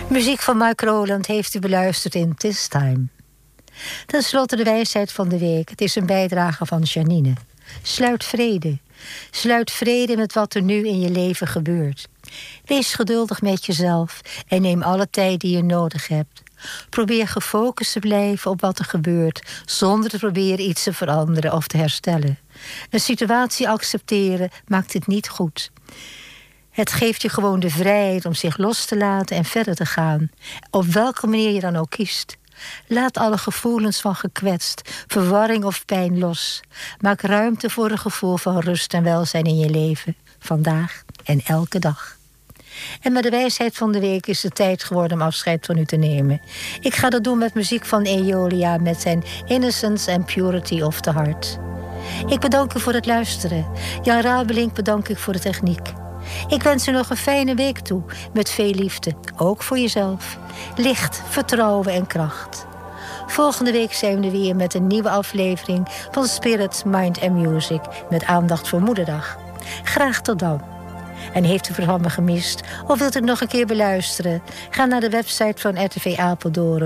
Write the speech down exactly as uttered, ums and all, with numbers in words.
Muziek van Mike Rowland heeft u beluisterd in This Time. Ten slotte de wijsheid van de week. Het is een bijdrage van Janine. Sluit vrede. Sluit vrede met wat er nu in je leven gebeurt. Wees geduldig met jezelf en neem alle tijd die je nodig hebt. Probeer gefocust te blijven op wat er gebeurt, zonder te proberen iets te veranderen of te herstellen. Een situatie accepteren maakt het niet goed. Het geeft je gewoon de vrijheid om zich los te laten en verder te gaan. Op welke manier je dan ook kiest. Laat alle gevoelens van gekwetst, verwarring of pijn los. Maak ruimte voor een gevoel van rust en welzijn in je leven. Vandaag en elke dag. En met de wijsheid van de week is het tijd geworden om afscheid van u te nemen. Ik ga dat doen met muziek van Eolia met zijn Innocence and Purity of the Heart. Ik bedank u voor het luisteren. Jan Rabelink bedank ik voor de techniek. Ik wens u nog een fijne week toe, met veel liefde, ook voor jezelf. Licht, vertrouwen en kracht. Volgende week zijn we weer met een nieuwe aflevering van Spirit, Mind and Music, met aandacht voor Moederdag. Graag tot dan. En heeft u het programma gemist of wilt u het nog een keer beluisteren? Ga naar de website van R T V Apeldoorn